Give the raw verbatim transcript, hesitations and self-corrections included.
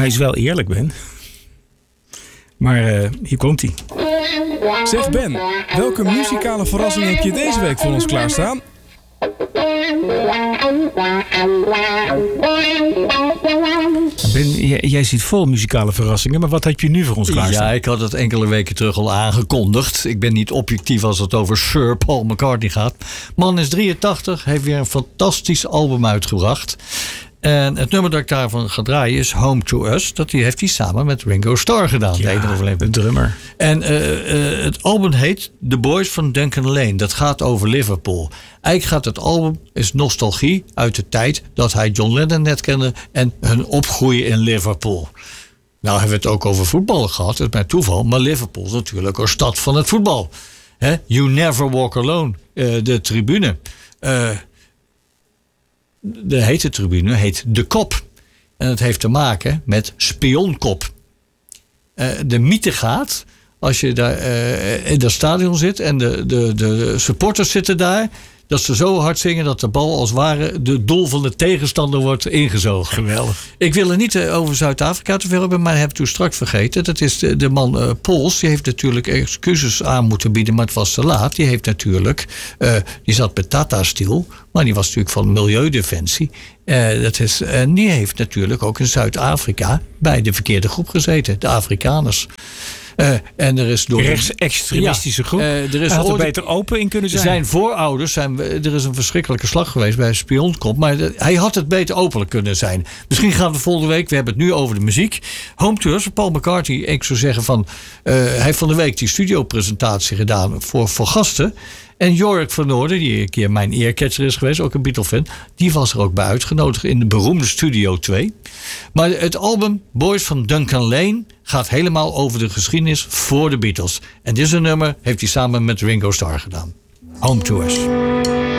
hij is wel eerlijk, Ben. Maar uh, hier komt hij. Zeg Ben, welke muzikale verrassing heb je deze week voor ons klaarstaan? Ben, jij, jij ziet vol muzikale verrassingen, maar wat heb je nu voor ons klaarstaan? Ja, ik had het enkele weken terug al aangekondigd. Ik ben niet objectief als het over Sir Paul McCartney gaat. Man is drieëntachtig, heeft weer een fantastisch album uitgebracht. En het nummer dat ik daarvan ga draaien is Home to Us. Dat heeft hij samen met Ringo Starr gedaan. Ja, de, de drummer. En uh, uh, het album heet The Boys from Duncan Lane. Dat gaat over Liverpool. Eigenlijk gaat het album is nostalgie uit de tijd dat hij John Lennon net kende en hun opgroeien in Liverpool. Nou hebben we het ook over voetbal gehad, dat is mijn toeval. Maar Liverpool is natuurlijk een stad van het voetbal. He? You never walk alone. Uh, de tribune. Uh, de hete tribune heet De Kop. En dat heeft te maken met spionkop. Uh, de mythe gaat, als je daar uh, in dat stadion zit en de, de, de supporters zitten daar, dat ze zo hard zingen dat de bal als het ware de doel van de tegenstander wordt ingezogen. Geweldig. Ik wil er niet over Zuid-Afrika te veel hebben, maar heb ik toen straks vergeten. Dat is de, de man uh, Pols. Die heeft natuurlijk excuses aan moeten bieden, maar het was te laat. Die heeft natuurlijk, uh, die zat met Tata Steel, maar die was natuurlijk van Milieudefensie. Uh, dat is, en die heeft natuurlijk ook in Zuid-Afrika bij de verkeerde groep gezeten, de Afrikaners. Uh, en er is door rechtsextremistische groep. Uh, er is Hij had er beter open in kunnen zijn. Zijn voorouders zijn. Er is een verschrikkelijke slag geweest bij een spionkop. Maar de, hij had het beter openlijk kunnen zijn. Misschien gaan we volgende week. We hebben het nu over de muziek. Home to Us. Paul McCartney. Ik zou zeggen van. Uh, hij heeft van de week die studiopresentatie gedaan voor, voor gasten. En Jorik van Noorden, die een keer mijn earcatcher is geweest, ook een Beatle-fan, die was er ook bij uitgenodigd in de beroemde Studio twee. Maar het album Boys from Duncan Lane gaat helemaal over de geschiedenis voor de Beatles. En dit is een nummer, heeft hij samen met Ringo Starr gedaan. Home to Us.